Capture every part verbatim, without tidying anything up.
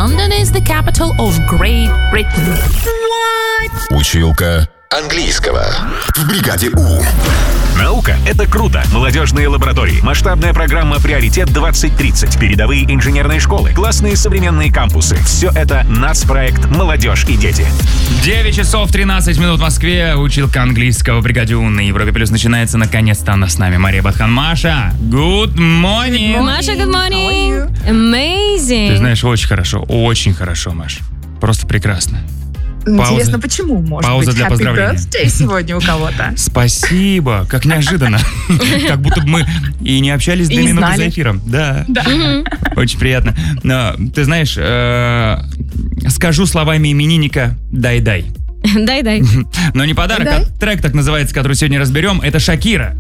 London is the capital of Great Britain. What? Училка английского в бригаде У. Наука — это круто. Молодежные лаборатории, масштабная программа «Приоритет двадцать тридцать», передовые инженерные школы, классные современные кампусы. Все это нацпроект «Молодежь и дети». девять часов тринадцать минут в Москве. Училка английского в бригаде У на Европе Плюс начинается. Наконец-то она с нами. Мария Батхан. Маша, good morning. Маша, good morning. Amazing. Ты знаешь, очень хорошо, очень хорошо, Маш. Просто прекрасно. Интересно, почему? Может Пауза быть, для happy поздравления. birthday сегодня у кого-то? Спасибо, как неожиданно. Как будто бы мы и не общались две минуты за эфиром. Да, очень приятно. Но, ты знаешь, скажу словами именинника «дай-дай». Дай-дай. Но не подарок, а трек так называется, который сегодня разберем. Это Шакира.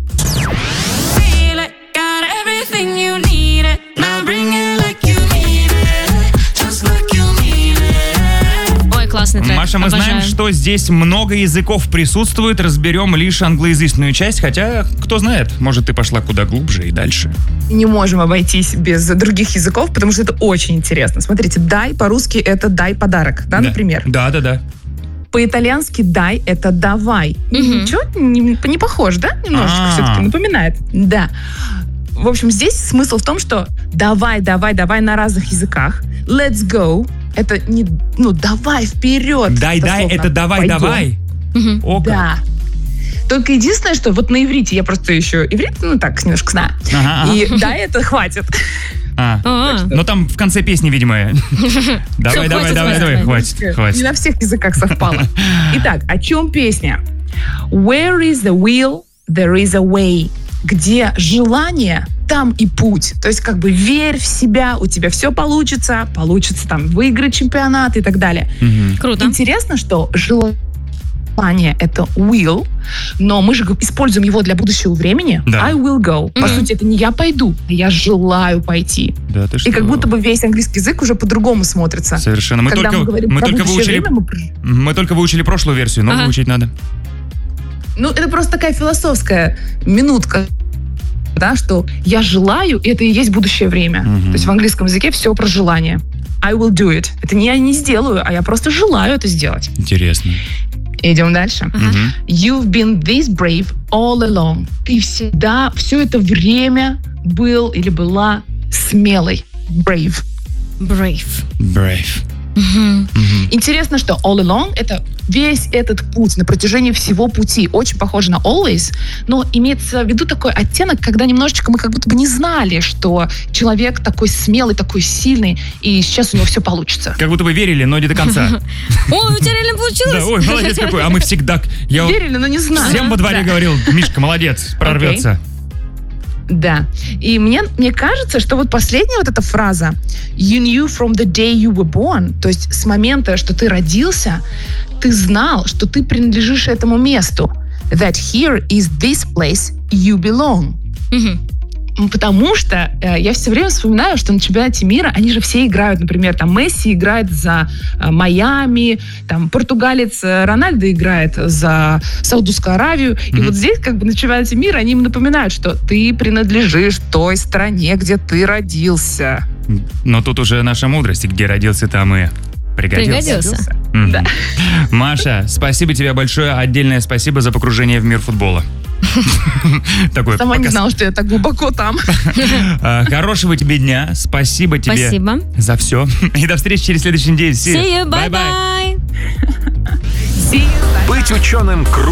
Классный трек. Маша, мы Обожаю. знаем, что здесь много языков присутствует, разберем лишь англоязычную часть, хотя, кто знает, может, ты пошла куда глубже и дальше. Не можем обойтись без других языков, потому что это очень интересно. Смотрите, дай по-русски это дай подарок, да, да. например? Да, да, да. По-итальянски дай это давай. Угу. Ничего, не, не похож, да? Немножечко А-а-а. все-таки напоминает. Да. В общем, здесь смысл в том, что давай, давай, давай на разных языках. Let's go. Это не, ну, давай вперед. Дай-дай, это давай-давай. Угу. Да. Только единственное, что вот на иврите, я просто еще иврит, ну так, немножко знаю. Ага, ага. И да, это хватит. А, А-а. но там в конце песни, видимо. Давай, давай, хватит, давай, давай, хватит, Не хватит. на всех языках совпало. Итак, о чем песня? Where is the will, there is a way. Где желание, там и путь. То есть как бы верь в себя, у тебя все получится, получится там выиграть чемпионат и так далее. Мгм. Круто. Интересно, что желание — это will, но мы же используем его для будущего времени. Да. I will go. По Мгм. сути, это не я пойду, а я желаю пойти. Да, ты что? И как будто бы весь английский язык уже по-другому смотрится. Совершенно. Мы Когда только, мы говорим мы про только будущее выучили, время, мы... мы только выучили прошлую версию, но Ага. выучить надо. Ну, это просто такая философская минутка, да, что я желаю, и это и есть будущее время. Мгм. То есть в английском языке все про желание. I will do it. Это не я не сделаю, а я просто желаю это сделать. Интересно. Идем дальше. Мгм. You've been this brave all along. Ты всегда, все это время был или была смелой. Brave. Brave. Brave. Мгм. Мгм. Интересно, что all along — это весь этот путь, на протяжении всего пути. Очень похоже на always, но имеется в виду такой оттенок, когда немножечко мы как будто бы не знали, что человек такой смелый, такой сильный, и сейчас у него все получится. Как будто бы верили, но не до конца. Ой, у тебя реально получилось? Да, ой, молодец какой. А мы всегда... Я Верили, но не знали. всем во дворе Да. говорил, Мишка, молодец, прорвется. Да. И мне, мне кажется, что вот последняя вот эта фраза «You knew from the day you were born», то есть с момента, что ты родился, ты знал, что ты принадлежишь этому месту. «That here is this place you belong». Мгм. Потому что э, я все время вспоминаю, что на чемпионате мира они же все играют, например, там Месси играет за э, Майами, там португалец э, Рональдо играет за Саудовскую Аравию. И Мгм. вот здесь как бы на чемпионате мира они им напоминают, что ты принадлежишь той стране, где ты родился. Но тут уже наша мудрость, где родился, там и пригодился. Пригодился. Мгм. Да. Маша, спасибо тебе большое. Отдельное спасибо за погружение в мир футбола. Такой Сама не показ- знала, что я так глубоко там. А, Хорошего тебе дня. Спасибо тебе Спасибо. за все. И до встречи через следующую неделю. See you, Bye-bye. bye-bye. See you. Быть ученым круто.